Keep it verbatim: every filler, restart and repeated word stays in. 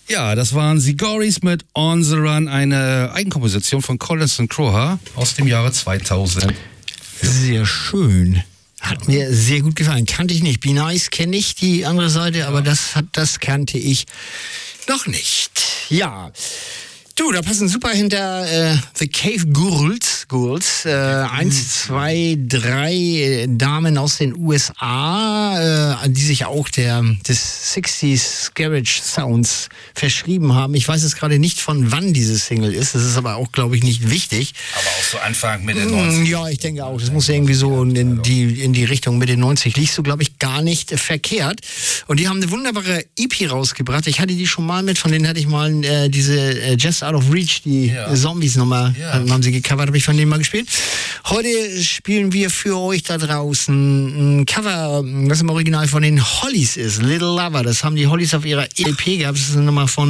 Ja, das waren Sigoris mit On the Run, eine Eigenkomposition von Collins und Croher aus dem Jahre zweitausend. Sehr schön. Hat mir sehr gut gefallen. Kannte ich nicht. Be Nice kenne ich, die andere Seite, ja. aber das, hat, das kannte ich noch nicht. Ja. Du, da passen super hinter äh, The Cave Girls, Girls äh, eins, zwei, drei Damen aus den U S A, äh, die sich auch der des sechziger Garage Sounds verschrieben haben. Ich weiß jetzt gerade nicht, von wann diese Single ist. Das ist aber auch, glaube ich, nicht wichtig. Aber auch so Anfang Mitte neunzig. Ja, ich denke auch. Das muss irgendwie so in die, in die Richtung Mitte neunzig. Liegst du, glaube ich, gar nicht verkehrt. Und die haben eine wunderbare E P rausgebracht. Ich hatte die schon mal mit, von denen hatte ich mal äh, diese äh, Just Out of Reach, die ja. Zombies nochmal, ja. haben sie gecovert, habe ich von denen mal gespielt. Heute spielen wir für euch da draußen ein Cover, das im Original von den Hollies ist, Little Lover. Das haben die Hollies auf ihrer E P gehabt. Das ist eine Nummer von